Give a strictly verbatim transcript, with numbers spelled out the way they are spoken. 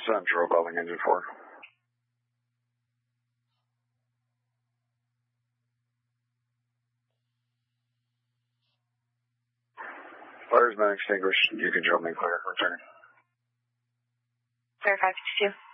Central, calling engine four. Fire's been extinguished. You can jump me clear. Returning. Sir, five fifty-two.